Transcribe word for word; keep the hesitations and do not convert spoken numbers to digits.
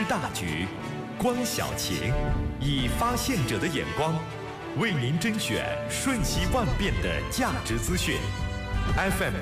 大局，观小情，以发现者的眼光，为您甄选瞬息万变的价值资讯。F M